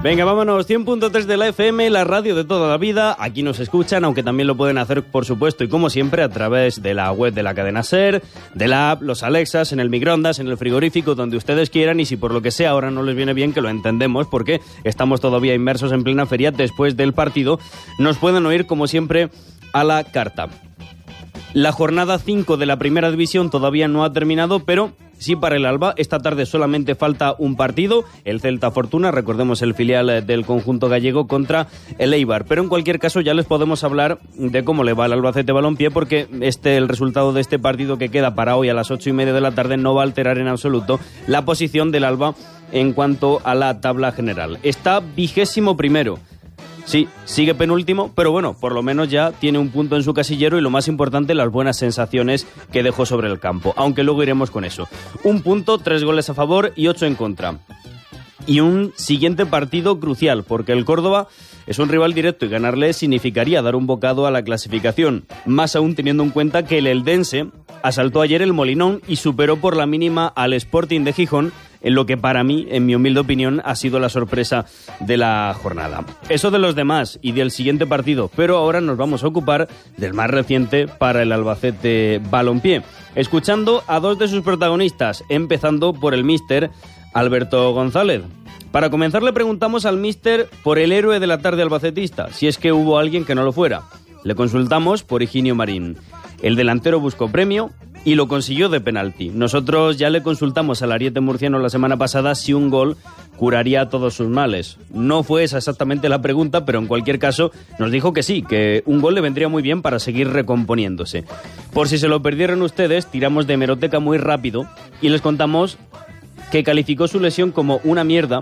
Venga, vámonos, 100.3 de la FM, la radio de toda la vida. Aquí nos escuchan, aunque también lo pueden hacer, por supuesto, y como siempre, a través de la web de la cadena SER, de la app, los Alexas, en el microondas, en el frigorífico, donde ustedes quieran. Y si por lo que sea ahora no les viene bien, que lo entendemos, porque estamos todavía inmersos en plena feria después del partido, nos pueden oír, como siempre, a la carta. La jornada 5 de la primera división todavía no ha terminado, pero sí para el Alba. Esta tarde solamente falta un partido, el Celta Fortuna, recordemos el filial del conjunto gallego, contra el Eibar. Pero en cualquier caso ya les podemos hablar de cómo le va al Albacete Balompié, porque el resultado de este partido que queda para hoy a las 8:30 de la tarde no va a alterar en absoluto la posición del Alba en cuanto a la tabla general. Está 21º. Sí, sigue penúltimo, pero bueno, por lo menos ya tiene un punto en su casillero y lo más importante, las buenas sensaciones que dejó sobre el campo, aunque luego iremos con eso. 1 punto, 3 goles a favor y 8 en contra. Y un siguiente partido crucial, porque el Córdoba es un rival directo y ganarle significaría dar un bocado a la clasificación, más aún teniendo en cuenta que el eldense asaltó ayer el Molinón y superó por la mínima al Sporting de Gijón, en lo que para mí, en mi humilde opinión, ha sido la sorpresa de la jornada. Eso de los demás y del siguiente partido, pero ahora nos vamos a ocupar del más reciente para el Albacete Balompié, escuchando a dos de sus protagonistas, empezando por el míster Alberto González. Para comenzar le preguntamos al míster por el héroe de la tarde albacetista, si es que hubo alguien que no lo fuera. Le consultamos por Higinio Marín. El delantero buscó premio y lo consiguió de penalti. Nosotros ya le consultamos al ariete murciano la semana pasada si un gol curaría todos sus males. No fue esa exactamente la pregunta, pero en cualquier caso nos dijo que sí, que un gol le vendría muy bien para seguir recomponiéndose. Por si se lo perdieron ustedes, tiramos de hemeroteca muy rápido y les contamos que calificó su lesión como una mierda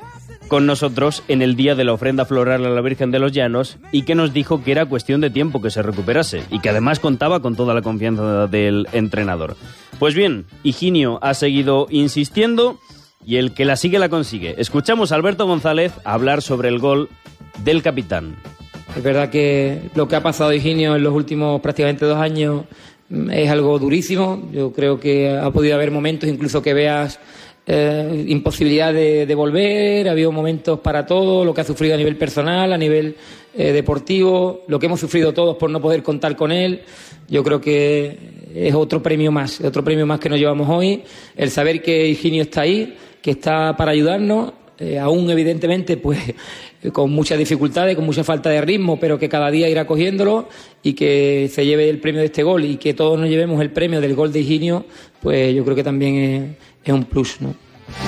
con nosotros en el día de la ofrenda floral a la Virgen de los Llanos y que nos dijo que era cuestión de tiempo que se recuperase y que además contaba con toda la confianza del entrenador. Pues bien, Higinio ha seguido insistiendo y el que la sigue la consigue. Escuchamos a Alberto González hablar sobre el gol del capitán. Es verdad que lo que ha pasado Higinio en los últimos prácticamente 2 años es algo durísimo. Yo creo que ha podido haber momentos incluso que veas imposibilidad de volver, ha habido momentos para todo, lo que ha sufrido a nivel personal, a nivel deportivo, lo que hemos sufrido todos por no poder contar con él. Yo creo que es otro premio más que nos llevamos hoy, el saber que Higinio está ahí, que está para ayudarnos, aún evidentemente pues con muchas dificultades, con mucha falta de ritmo, pero que cada día irá cogiéndolo y que se lleve el premio de este gol y que todos nos llevemos el premio del gol de Higinio, pues yo creo que también es un plus, ¿no?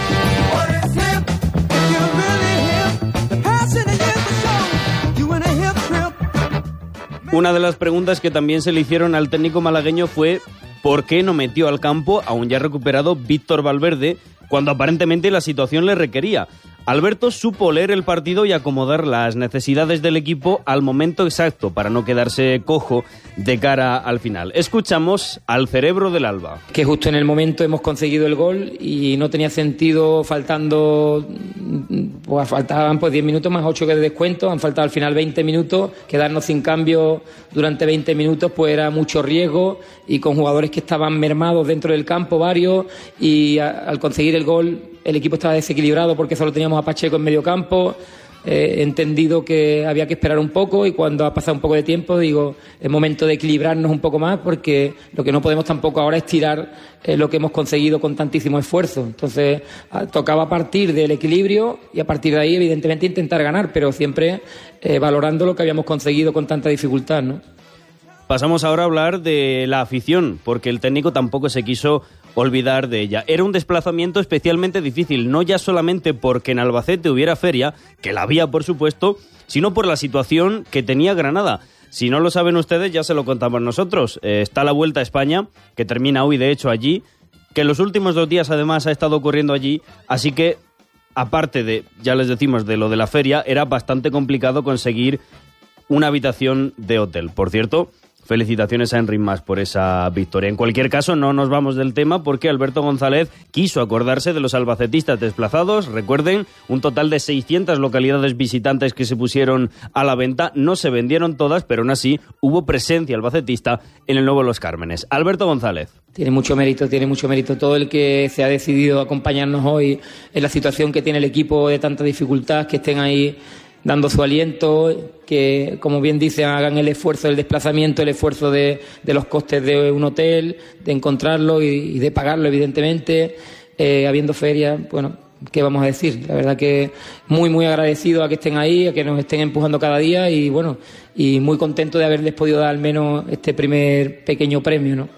Una de las preguntas que también se le hicieron al técnico malagueño fue ¿por qué no metió al campo a un ya recuperado Víctor Valverde cuando aparentemente la situación le requería? Alberto supo leer el partido y acomodar las necesidades del equipo al momento exacto para no quedarse cojo de cara al final. Escuchamos al cerebro del Alba. Que justo en el momento hemos conseguido el gol y no tenía sentido faltaban 10 minutos más 8 que de descuento, han faltado al final 20 minutos, quedarnos sin cambio durante 20 minutos pues era mucho riesgo y con jugadores que estaban mermados dentro del campo varios y al conseguir el gol el equipo estaba desequilibrado porque solo teníamos a Pacheco en medio campo. He entendido que había que esperar un poco y cuando ha pasado un poco de tiempo digo, es momento de equilibrarnos un poco más porque lo que no podemos tampoco ahora es tirar lo que hemos conseguido con tantísimo esfuerzo. Entonces tocaba partir del equilibrio y a partir de ahí evidentemente intentar ganar, pero siempre valorando lo que habíamos conseguido con tanta dificultad, ¿no? Pasamos ahora a hablar de la afición, porque el técnico tampoco se quiso olvidar de ella. Era un desplazamiento especialmente difícil, no ya solamente porque en Albacete hubiera feria, que la había por supuesto, sino por la situación que tenía Granada. Si no lo saben ustedes, ya se lo contamos nosotros. Está la Vuelta a España, que termina hoy de hecho allí, que en los últimos 2 días además ha estado ocurriendo allí, así que aparte de, ya les decimos, de lo de la feria, era bastante complicado conseguir una habitación de hotel. Por cierto, felicitaciones a Enric Mas por esa victoria. En cualquier caso, no nos vamos del tema porque Alberto González quiso acordarse de los albacetistas desplazados. Recuerden, un total de 600 localidades visitantes que se pusieron a la venta. No se vendieron todas, pero aún así hubo presencia albacetista en el nuevo Los Cármenes. Alberto González. Tiene mucho mérito todo el que se ha decidido acompañarnos hoy en la situación que tiene el equipo de tanta dificultad, que estén ahí dando su aliento, que, como bien dicen, hagan el esfuerzo del desplazamiento, el esfuerzo de los costes de un hotel, de encontrarlo y de pagarlo, evidentemente, habiendo ferias. Bueno, ¿qué vamos a decir? La verdad que muy, muy agradecido a que estén ahí, a que nos estén empujando cada día y, bueno, y muy contento de haberles podido dar al menos este primer pequeño premio, ¿no?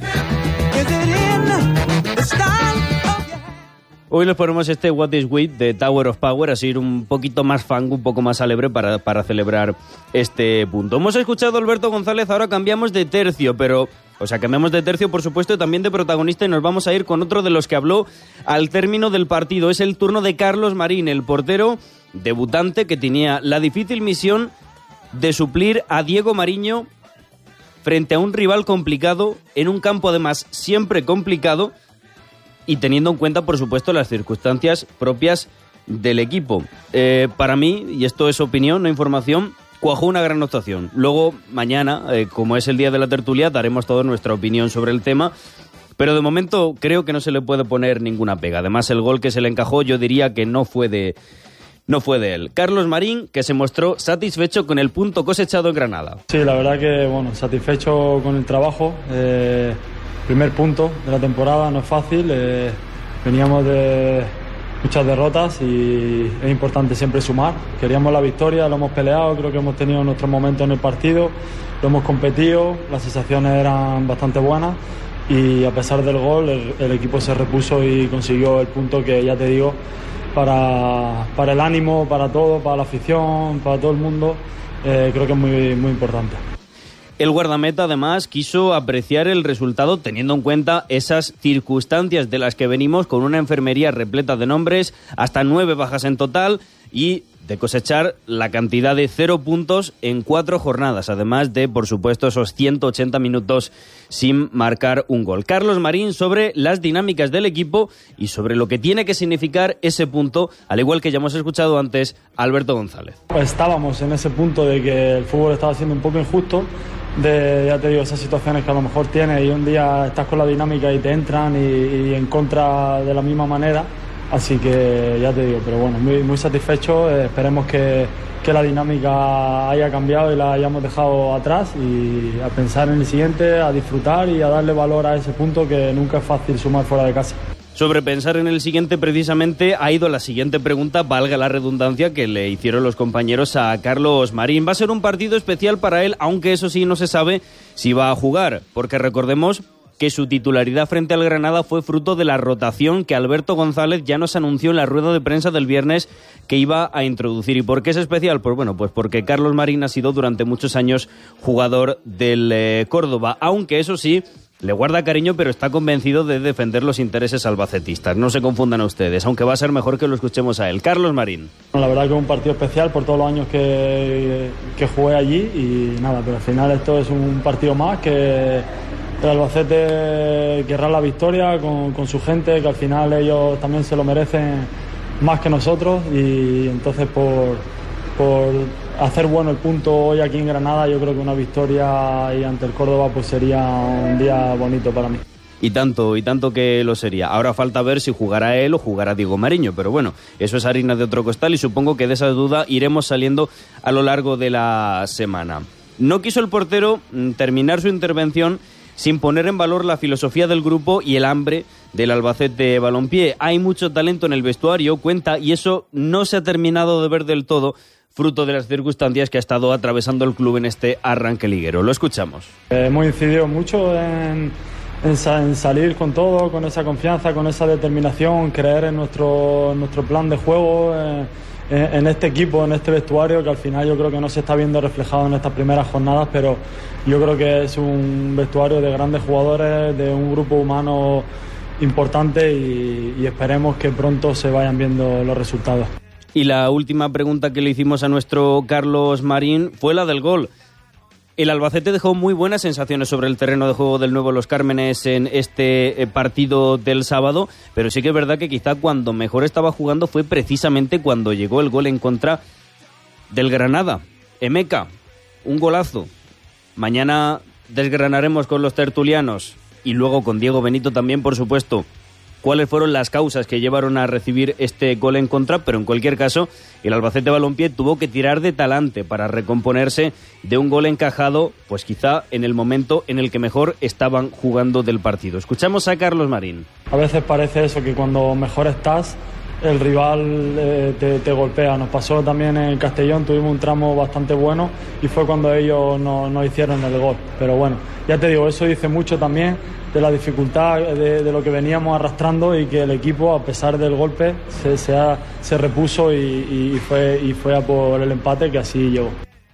Hoy les ponemos este What is With de Tower of Power, así ir un poquito más fango, un poco más alegre para celebrar este punto. Hemos escuchado a Alberto González, ahora cambiamos de tercio, cambiamos de tercio, por supuesto, y también de protagonista, y nos vamos a ir con otro de los que habló al término del partido. Es el turno de Carlos Marín, el portero debutante que tenía la difícil misión de suplir a Diego Mariño frente a un rival complicado, en un campo además siempre complicado, y teniendo en cuenta, por supuesto, las circunstancias propias del equipo. Para mí, y esto es opinión, no información, cuajó una gran actuación. Luego, mañana, como es el día de la tertulia, daremos toda nuestra opinión sobre el tema, pero de momento creo que no se le puede poner ninguna pega. Además, el gol que se le encajó, yo diría que no fue de él. Carlos Marín, que se mostró satisfecho con el punto cosechado en Granada. Sí, la verdad que, satisfecho con el trabajo. Primer punto de la temporada, no es fácil, veníamos de muchas derrotas y es importante siempre sumar. Queríamos la victoria, lo hemos peleado, creo que hemos tenido nuestros momentos en el partido, lo hemos competido, las sensaciones eran bastante buenas y a pesar del gol el equipo se repuso y consiguió el punto que, ya te digo, para el ánimo, para todo, para la afición, para todo el mundo, creo que es muy, muy importante. El guardameta, además, quiso apreciar el resultado teniendo en cuenta esas circunstancias de las que venimos, con una enfermería repleta de nombres, hasta 9 bajas en total, y de cosechar la cantidad de 0 puntos en 4 jornadas, además de, por supuesto, esos 180 minutos sin marcar un gol. Carlos Marín sobre las dinámicas del equipo y sobre lo que tiene que significar ese punto, al igual que ya hemos escuchado antes Alberto González. Pues estábamos en ese punto de que el fútbol estaba siendo un poco injusto, ya te digo, esas situaciones que a lo mejor tienes y un día estás con la dinámica y te entran y en contra de la misma manera, así que ya te digo, pero bueno, muy, muy satisfecho. Esperemos que la dinámica haya cambiado y la hayamos dejado atrás y a pensar en el siguiente, a disfrutar y a darle valor a ese punto que nunca es fácil sumar fuera de casa. Sobre pensar en el siguiente, precisamente, ha ido la siguiente pregunta, valga la redundancia, que le hicieron los compañeros a Carlos Marín. Va a ser un partido especial para él, aunque eso sí no se sabe si va a jugar, porque recordemos que su titularidad frente al Granada fue fruto de la rotación que Alberto González ya nos anunció en la rueda de prensa del viernes que iba a introducir. ¿Y por qué es especial? Pues bueno, pues porque Carlos Marín ha sido durante muchos años jugador del Córdoba, aunque eso sí, le guarda cariño, pero está convencido de defender los intereses albacetistas. No se confundan a ustedes, aunque va a ser mejor que lo escuchemos a él. Carlos Marín. La verdad que es un partido especial por todos los años que jugué allí y nada, pero al final esto es un partido más que el Albacete querrá la victoria con su gente, que al final ellos también se lo merecen más que nosotros y entonces por hacer bueno el punto hoy aquí en Granada, yo creo que una victoria y ante el Córdoba pues sería un día bonito para mí. Y tanto que lo sería. Ahora falta ver si jugará él o jugará Diego Mariño, pero bueno, eso es harina de otro costal y supongo que de esa duda iremos saliendo a lo largo de la semana. No quiso el portero terminar su intervención sin poner en valor la filosofía del grupo y el hambre del Albacete Balompié. Hay mucho talento en el vestuario, cuenta, y eso no se ha terminado de ver del todo, fruto de las circunstancias que ha estado atravesando el club en este arranque liguero. Lo escuchamos. Hemos incidido mucho en salir con todo, con esa confianza, con esa determinación, creer en nuestro plan de juego, en este equipo, en este vestuario, que al final yo creo que no se está viendo reflejado en estas primeras jornadas, pero yo creo que es un vestuario de grandes jugadores, de un grupo humano importante y esperemos que pronto se vayan viendo los resultados. Y la última pregunta que le hicimos a nuestro Carlos Marín fue la del gol. El Albacete dejó muy buenas sensaciones sobre el terreno de juego del Nuevo Los Cármenes en este partido del sábado, pero sí que es verdad que quizá cuando mejor estaba jugando fue precisamente cuando llegó el gol en contra del Granada. Emeka, un golazo. Mañana desgranaremos con los tertulianos y luego con Diego Benito también, por supuesto, cuáles fueron las causas que llevaron a recibir este gol en contra, pero en cualquier caso, el Albacete Balompié tuvo que tirar de talante para recomponerse de un gol encajado, pues quizá en el momento en el que mejor estaban jugando del partido. Escuchamos a Carlos Marín. A veces parece eso, que cuando mejor estás, el rival te golpea. Nos pasó también en Castellón, tuvimos un tramo bastante bueno y fue cuando ellos nos hicieron el gol. Pero bueno, ya te digo, eso dice mucho también de la dificultad de lo que veníamos arrastrando y que el equipo, a pesar del golpe, se repuso y fue a por el empate, que así llegó.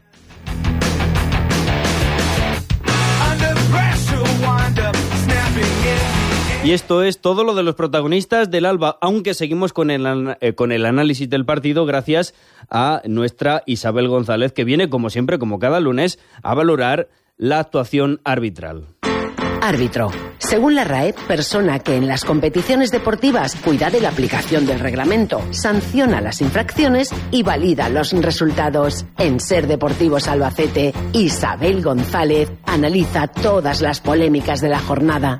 Y esto es todo lo de los protagonistas del Alba, aunque seguimos con el análisis del partido gracias a nuestra Isabel González, que viene, como siempre, como cada lunes, a valorar la actuación arbitral. Árbitro. Según la RAE, persona que en las competiciones deportivas cuida de la aplicación del reglamento, sanciona las infracciones y valida los resultados. En Ser Deportivos Albacete, Isabel González analiza todas las polémicas de la jornada.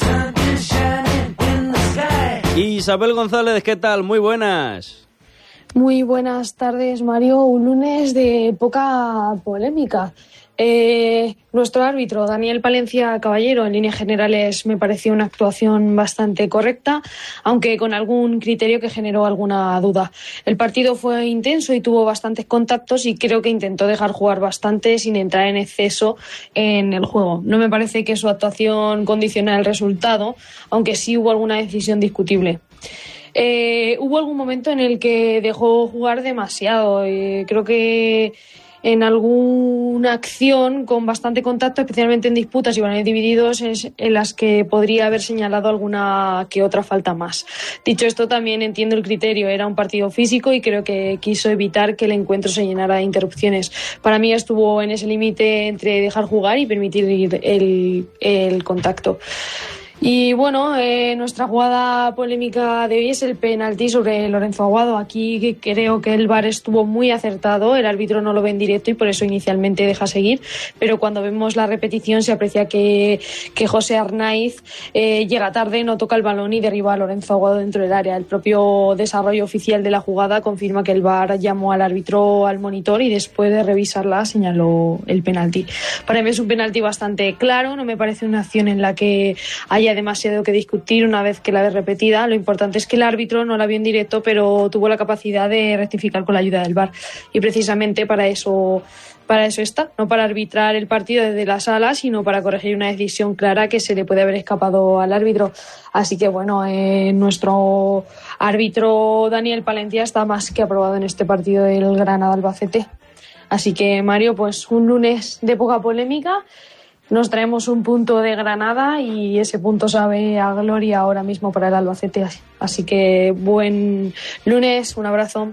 Isabel González, ¿qué tal? Muy buenas. Muy buenas tardes, Mario. Un lunes de poca polémica. Nuestro árbitro, Daniel Palencia Caballero, en líneas generales me pareció una actuación bastante correcta, aunque con algún criterio que generó alguna duda. El partido fue intenso y tuvo bastantes contactos y creo que intentó dejar jugar bastante sin entrar en exceso en el juego. No me parece que su actuación condicione el resultado, aunque sí hubo alguna decisión discutible. Hubo algún momento en el que dejó jugar demasiado. Creo que en alguna acción con bastante contacto, especialmente en disputas y balones divididos, en las que podría haber señalado alguna que otra falta más. Dicho esto, también entiendo el criterio. Era un partido físico y creo que quiso evitar que el encuentro se llenara de interrupciones. Para mí estuvo en ese límite entre dejar jugar y permitir el contacto. Y bueno, nuestra jugada polémica de hoy es el penalti sobre Lorenzo Aguado. Aquí creo que el VAR estuvo muy acertado, el árbitro no lo ve en directo y por eso inicialmente deja seguir, pero cuando vemos la repetición se aprecia que José Arnaiz llega tarde, no toca el balón y derriba a Lorenzo Aguado dentro del área. El propio desarrollo oficial de la jugada confirma que el VAR llamó al árbitro al monitor y después de revisarla señaló el penalti. Para mí es un penalti bastante claro, no me parece una acción en la que haya demasiado que discutir una vez que la ve repetida. Lo importante es que el árbitro no la vio en directo, pero tuvo la capacidad de rectificar con la ayuda del VAR. Y precisamente para eso está, no para arbitrar el partido desde la sala, sino para corregir una decisión clara que se le puede haber escapado al árbitro. Así que bueno, nuestro árbitro Daniel Palencia está más que aprobado en este partido del Granada-Albacete. Así que, Mario, pues un lunes de poca polémica. Nos traemos un punto de Granada y ese punto sabe a gloria ahora mismo para el Albacete. Así que buen lunes, un abrazo.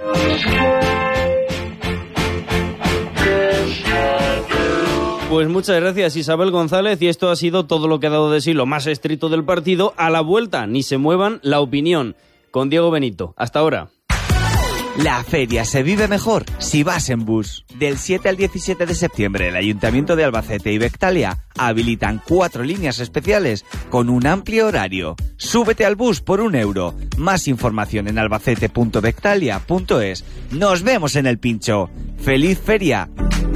Pues muchas gracias, Isabel González, y esto ha sido todo lo que ha dado de sí lo más estricto del partido. A la vuelta, ni se muevan, la opinión con Diego Benito. Hasta ahora. La feria se vive mejor si vas en bus. Del 7 al 17 de septiembre, el Ayuntamiento de Albacete y Bectalia habilitan 4 líneas especiales con un amplio horario. Súbete al bus por €1. Más información en albacete.bectalia.es. Nos vemos en el pincho. ¡Feliz feria!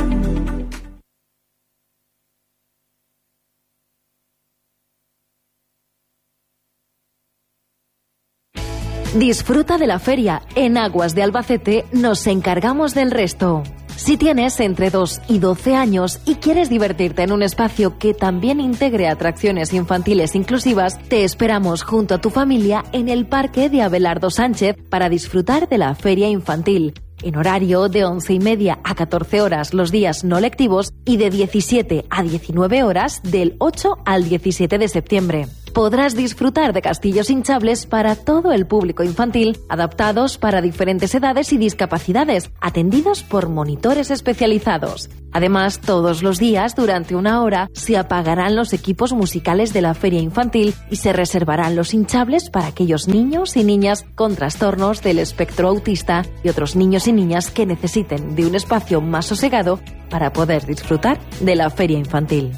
Disfruta de la feria. En Aguas de Albacete nos encargamos del resto. Si tienes entre 2 y 12 años y quieres divertirte en un espacio que también integre atracciones infantiles inclusivas, te esperamos junto a tu familia en el Parque de Abelardo Sánchez para disfrutar de la feria infantil, en horario de 11:30 a 14 horas los días no lectivos y de 17 a 19 horas del 8 al 17 de septiembre. podrás disfrutar de castillos hinchables para todo el público infantil, adaptados para diferentes edades y discapacidades, atendidos por monitores especializados. Además, todos los días, durante 1 hora, se apagarán los equipos musicales de la feria infantil y se reservarán los hinchables para aquellos niños y niñas con trastornos del espectro autista y otros niños y niñas que necesiten de un espacio más sosegado para poder disfrutar de la feria infantil.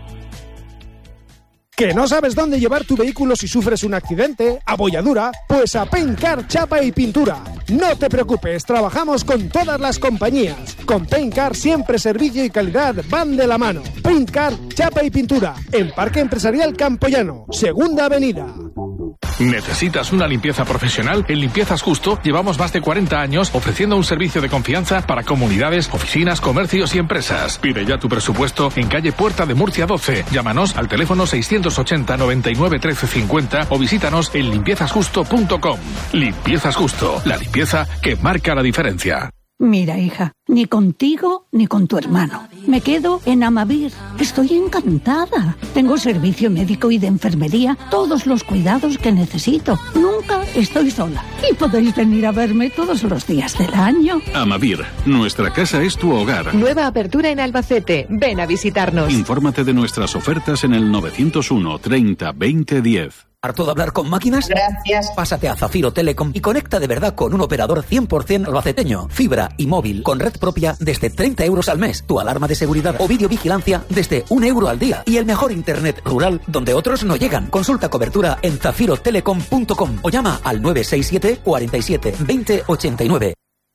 ¿Que no sabes dónde llevar tu vehículo si sufres un accidente, abolladura? Pues a Paintcar Chapa y Pintura. No te preocupes, trabajamos con todas las compañías. Con Paintcar siempre servicio y calidad van de la mano. Paintcar Chapa y Pintura, en Parque Empresarial Campoyano, Segunda Avenida. ¿Necesitas una limpieza profesional? En Limpiezas Justo llevamos más de 40 años ofreciendo un servicio de confianza para comunidades, oficinas, comercios y empresas. Pide ya tu presupuesto en calle Puerta de Murcia 12. Llámanos al teléfono 680 99 13 50 o visítanos en limpiezasjusto.com. Limpiezas Justo, la limpieza que marca la diferencia. Mira, hija, ni contigo ni con tu hermano. Me quedo en Amavir. Estoy encantada. Tengo servicio médico y de enfermería, todos los cuidados que necesito. Nunca estoy sola. Y podéis venir a verme todos los días del año. Amavir, nuestra casa es tu hogar. Nueva apertura en Albacete. Ven a visitarnos. Infórmate de nuestras ofertas en el 901 30 20 10. ¿Harto de hablar con máquinas? Gracias. Pásate a Zafiro Telecom y conecta de verdad con un operador 100% albaceteño. Fibra y móvil con red propia desde 30 euros al mes. Tu alarma de seguridad o videovigilancia desde 1 euro al día. Y el mejor internet rural donde otros no llegan. Consulta cobertura en zafirotelecom.com o llama al 967 47 20 89.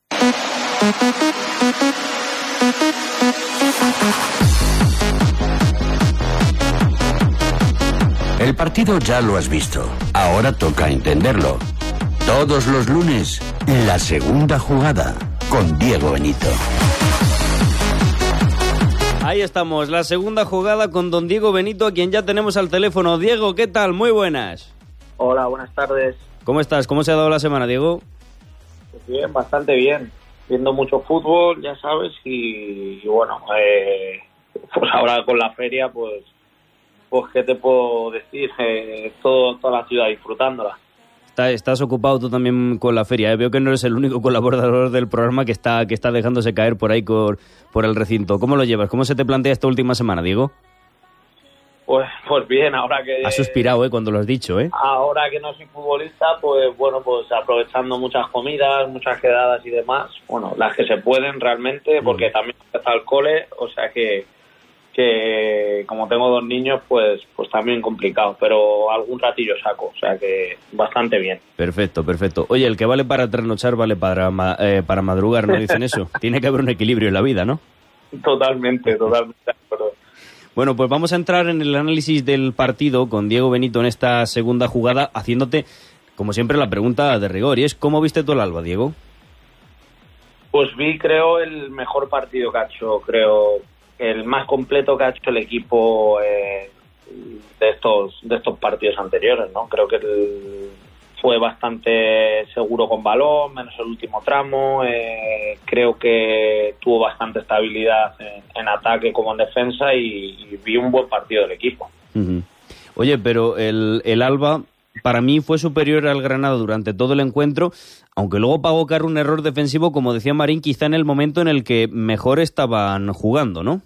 El partido ya lo has visto. Ahora toca entenderlo. Todos los lunes, la segunda jugada con Diego Benito. Ahí estamos, la segunda jugada con don Diego Benito, a quien ya tenemos al teléfono. Diego, ¿qué tal? Muy buenas. Hola, buenas tardes. ¿Cómo estás? ¿Cómo se ha dado la semana, Diego? Pues bien, bastante bien. Viendo mucho fútbol, ya sabes, y bueno, pues ahora con la feria, pues ¿qué te puedo decir? Toda la ciudad disfrutándola. Estás ocupado tú también con la feria, ¿eh? Veo que no eres el único colaborador del programa que está dejándose caer por ahí por el recinto. ¿Cómo lo llevas? ¿Cómo se te plantea esta última semana, Diego? Pues bien, ahora que... Has suspirado, cuando lo has dicho, Ahora que no soy futbolista, pues bueno, pues aprovechando muchas comidas, muchas quedadas y demás. Bueno, las que se pueden realmente, porque también está el cole, o sea que como tengo 2 niños, pues también complicado, pero algún ratillo saco, o sea que bastante bien. Perfecto. Oye, el que vale para trasnochar vale para madrugar, ¿no dicen eso? Tiene que haber un equilibrio en la vida, ¿no? Totalmente de acuerdo. Bueno, pues vamos a entrar en el análisis del partido con Diego Benito en esta segunda jugada, haciéndote, como siempre, la pregunta de rigor, y es ¿cómo viste tú el Alba, Diego? Pues vi, creo, el mejor partido que ha hecho, el más completo que ha hecho el equipo de estos partidos anteriores, ¿no? Creo que fue bastante seguro con balón, menos el último tramo. Creo que tuvo bastante estabilidad en ataque como en defensa y vi un buen partido del equipo. Uh-huh. Oye, pero el Alba para mí fue superior al Granada durante todo el encuentro, aunque luego pagó caro un error defensivo, como decía Marín, quizá en el momento en el que mejor estaban jugando, ¿no?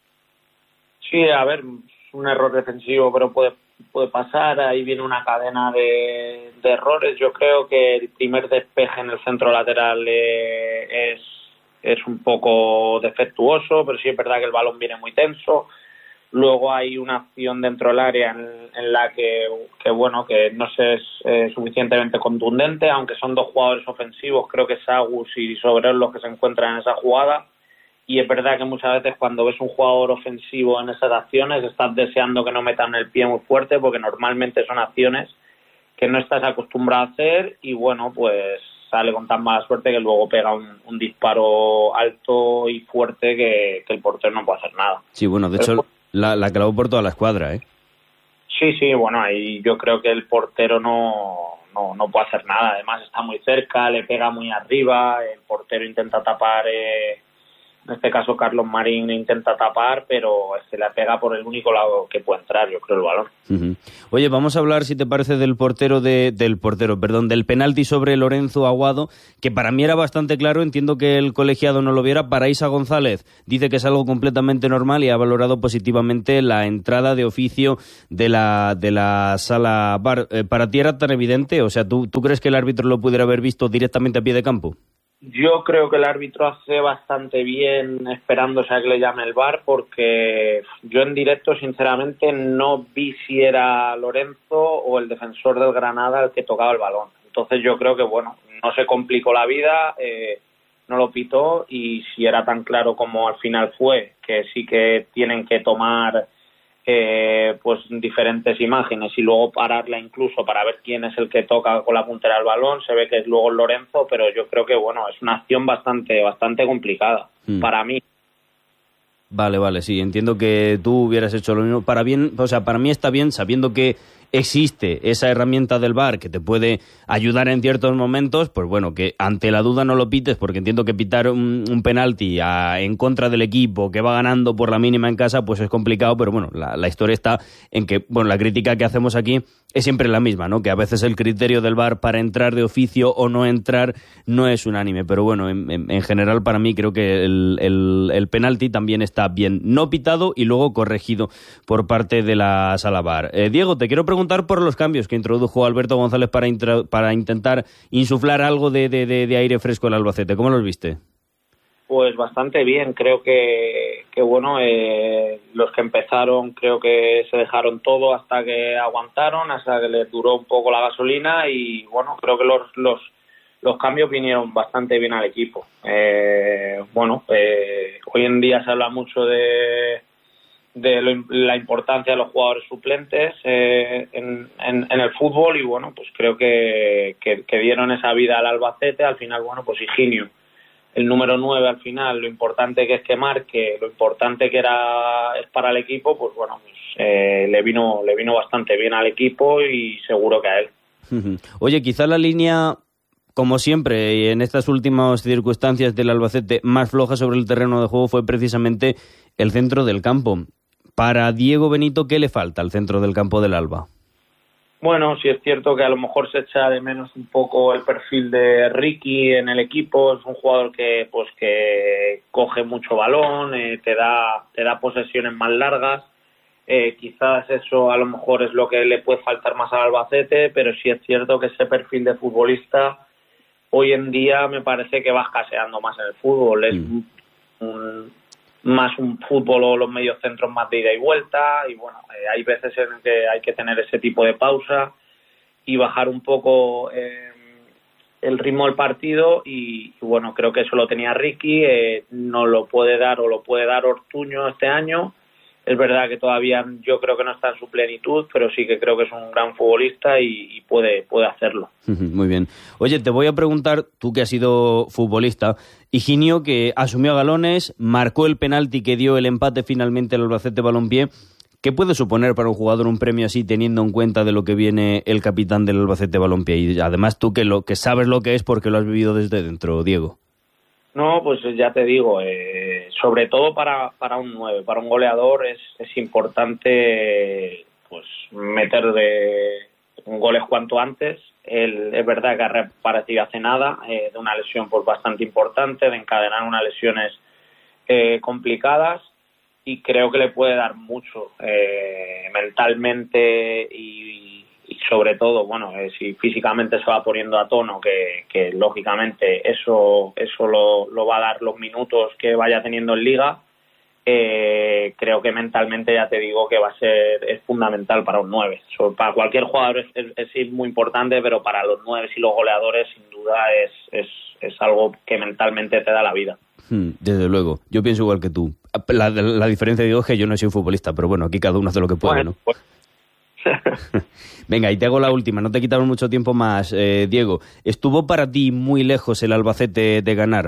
Sí, a ver, un error defensivo, pero puede pasar. Ahí viene una cadena de errores. Yo creo que el primer despeje en el centro lateral es un poco defectuoso, pero sí es verdad que el balón viene muy tenso. Luego hay una acción dentro del área en la que no es suficientemente contundente, aunque son 2 jugadores ofensivos. Creo que es Agus y Sobrero los que se encuentran en esa jugada. Y es verdad que muchas veces cuando ves un jugador ofensivo en esas acciones estás deseando que no metan el pie muy fuerte, porque normalmente son acciones que no estás acostumbrado a hacer y bueno, pues sale con tan mala suerte que luego pega un disparo alto y fuerte que el portero no puede hacer nada. Sí, bueno, de hecho la clavó por toda la escuadra, ¿eh? Sí, bueno, ahí yo creo que el portero no puede hacer nada. Además está muy cerca, le pega muy arriba, el portero intenta tapar En este caso Carlos Marín intenta tapar, pero se le pega por el único lado que puede entrar, yo creo, el balón. Uh-huh. Oye, vamos a hablar, si te parece, del del penalti sobre Lorenzo Aguado, que para mí era bastante claro, entiendo que el colegiado no lo viera. Paraísa González dice que es algo completamente normal y ha valorado positivamente la entrada de oficio de la sala VAR. ¿Para ti era tan evidente? O sea, ¿tú crees que el árbitro lo pudiera haber visto directamente a pie de campo? Yo creo que el árbitro hace bastante bien esperándose a que le llame el VAR, porque yo en directo sinceramente no vi si era Lorenzo o el defensor del Granada el que tocaba el balón. Entonces yo creo que no se complicó la vida, no lo pitó, y si era tan claro como al final fue, que sí que tienen que tomar pues diferentes imágenes y luego pararla incluso para ver quién es el que toca con la puntera del balón, se ve que es luego Lorenzo, pero yo creo que es una acción bastante complicada para mí. Vale, sí, entiendo que tú hubieras hecho lo mismo. Para mí está bien, sabiendo que existe esa herramienta del VAR que te puede ayudar en ciertos momentos, pues que ante la duda no lo pites, porque entiendo que pitar un penalti en contra del equipo que va ganando por la mínima en casa, pues es complicado, pero la historia está en que, la crítica que hacemos aquí es siempre la misma, ¿no? Que a veces el criterio del VAR para entrar de oficio o no entrar no es unánime, pero en general para mí creo que el penalti también está bien no pitado y luego corregido por parte de la sala VAR. Diego, te quiero preguntar por los cambios que introdujo Alberto González para intentar insuflar algo de aire fresco al Albacete. ¿Cómo los viste? Pues bastante bien, creo que los que empezaron creo que se dejaron todo hasta que aguantaron, hasta que les duró un poco la gasolina, y creo que los cambios vinieron bastante bien al equipo. Hoy en día se habla mucho de la importancia de los jugadores suplentes en el fútbol, y pues creo que dieron esa vida al Albacete. Al final, pues Higinio, el número 9, al final, lo importante que es que marque, lo importante que es para el equipo, le vino bastante bien al equipo y seguro que a él. Oye, quizá la línea, como siempre, y en estas últimas circunstancias del Albacete, más floja sobre el terreno de juego fue precisamente el centro del campo. Para Diego Benito, ¿qué le falta al centro del campo del Alba? Bueno, sí es cierto que a lo mejor se echa de menos un poco el perfil de Ricky en el equipo. Es un jugador que coge mucho balón, te da posesiones más largas. Quizás eso a lo mejor es lo que le puede faltar más al Albacete, pero sí es cierto que ese perfil de futbolista hoy en día me parece que va escaseando más en el fútbol. Es más un fútbol o los mediocentros más de ida y vuelta, y hay veces en que hay que tener ese tipo de pausa y bajar un poco el ritmo del partido, y creo que eso lo tenía Ricky, no lo puede dar, o lo puede dar Ortuño este año. Es verdad que todavía yo creo que no está en su plenitud, pero sí que creo que es un gran futbolista y puede hacerlo. Muy bien. Oye, te voy a preguntar, tú que has sido futbolista, Higinio, que asumió a galones, marcó el penalti que dio el empate finalmente al Albacete Balompié. ¿Qué puede suponer para un jugador un premio así, teniendo en cuenta de lo que viene el capitán del Albacete Balompié? Y además tú que sabes lo que es porque lo has vivido desde dentro, Diego. No, pues ya te digo, sobre todo para un 9, para un goleador es importante meter goles cuanto antes. Es verdad que ha reaparecido hace nada de una lesión bastante importante, de encadenar unas lesiones complicadas, y creo que le puede dar mucho mentalmente y sobre todo, si físicamente se va poniendo a tono, que lógicamente eso lo va a dar los minutos que vaya teniendo en Liga. Creo que mentalmente, ya te digo, que es fundamental para un 9. Para cualquier jugador es muy importante, pero para los 9 y los goleadores sin duda es algo que mentalmente te da la vida. Desde luego, yo pienso igual que tú. La diferencia, digo, es que yo no soy futbolista, pero aquí cada uno hace lo que puede, ¿no? Venga, y te hago la última, no te quitamos mucho tiempo más. Diego, ¿estuvo para ti muy lejos el Albacete de ganar?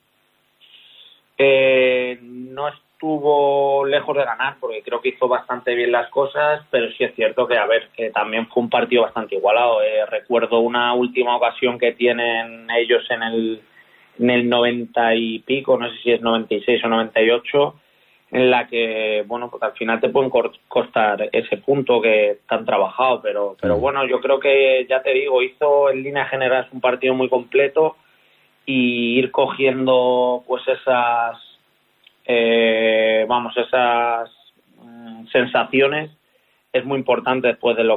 No estuvo lejos de ganar, porque creo que hizo bastante bien las cosas, pero sí es cierto que también fue un partido bastante igualado. Recuerdo una última ocasión que tienen ellos en el 90 y pico, no sé si es 96 o 98, en la que, bueno, pues al final te pueden costar ese punto que te han trabajado, pero bueno, yo creo que, ya te digo, hizo en línea general un partido muy completo, y ir cogiendo pues esas sensaciones es muy importante después de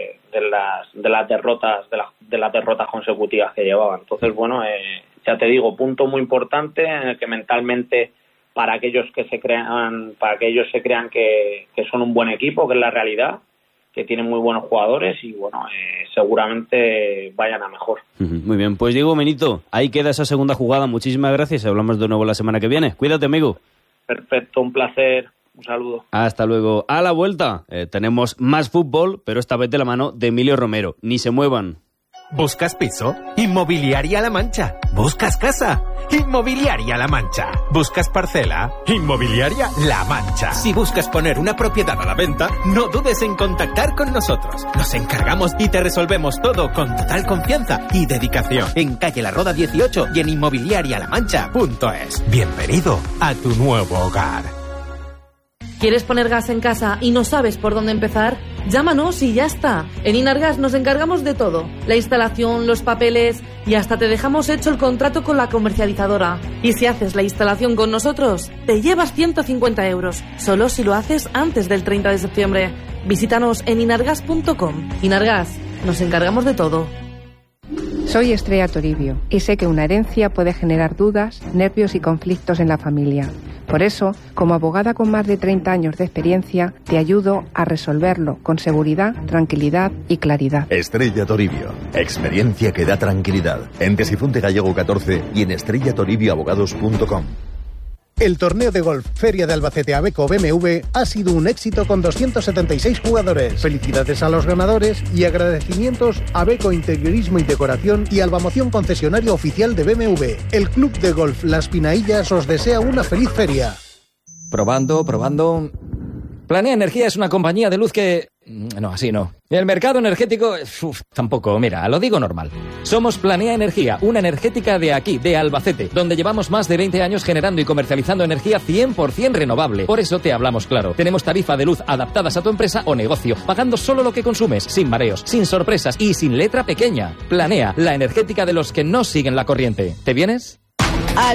las derrotas consecutivas que llevaban. Entonces, bueno, ya te digo, punto muy importante en el que mentalmente, para aquellos que se crean que son un buen equipo, que es la realidad, que tienen muy buenos jugadores, y bueno, seguramente vayan a mejor. Muy bien, pues Diego Benito, ahí queda esa segunda jugada. Muchísimas gracias, hablamos de nuevo la semana que viene. Cuídate, amigo. Perfecto, un placer, un saludo. Hasta luego. A la vuelta tenemos más fútbol, pero esta vez de la mano de Emilio Romero. Ni se muevan. ¿Buscas piso? Inmobiliaria La Mancha. ¿Buscas casa? Inmobiliaria La Mancha. ¿Buscas parcela? Inmobiliaria La Mancha. Si buscas poner una propiedad a la venta, no dudes en contactar con nosotros. Nos encargamos y te resolvemos todo con total confianza y dedicación. En calle La Roda 18 y en inmobiliarialamancha.es. Bienvenido a tu nuevo hogar. ¿Quieres poner gas en casa y no sabes por dónde empezar? Llámanos y ya está. En Inargas nos encargamos de todo. La instalación, los papeles y hasta te dejamos hecho el contrato con la comercializadora. Y si haces la instalación con nosotros, te llevas 150 euros. Solo si lo haces antes del 30 de septiembre. Visítanos en inargas.com. Inargas, nos encargamos de todo. Soy Estrella Toribio y sé que una herencia puede generar dudas, nervios y conflictos en la familia. Por eso, como abogada con más de 30 años de experiencia, te ayudo a resolverlo con seguridad, tranquilidad y claridad. Estrella Toribio. Experiencia que da tranquilidad. En Casifonte Gallego 14 y en estrellatoribioabogados.com. El torneo de golf Feria de Albacete Abeco BMW ha sido un éxito con 276 jugadores. Felicidades a los ganadores y agradecimientos a Abeco Interiorismo y Decoración y Albamoción, concesionario oficial de BMW. El Club de Golf Las Pinaillas os desea una feliz feria. Probando. Planea Energía es una compañía de luz que... No, así no. El mercado energético... tampoco, mira, lo digo normal. Somos Planea Energía, una energética de aquí, de Albacete, donde llevamos más de 20 años generando y comercializando energía 100% renovable. Por eso te hablamos claro. Tenemos tarifa de luz adaptadas a tu empresa o negocio, pagando solo lo que consumes, sin mareos, sin sorpresas y sin letra pequeña. Planea, la energética de los que no siguen la corriente. ¿Te vienes?